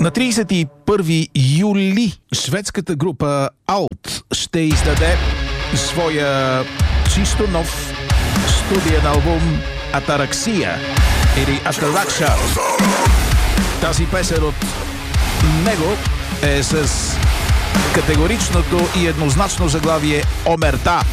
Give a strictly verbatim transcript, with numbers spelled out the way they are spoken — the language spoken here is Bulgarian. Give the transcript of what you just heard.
На тридесет и първи юли шведската група Alt ще издаде своя чисто нов студиен албум Атараксия или Атаракша. Тази песен от него е с категоричното и еднозначно заглавие Омерта.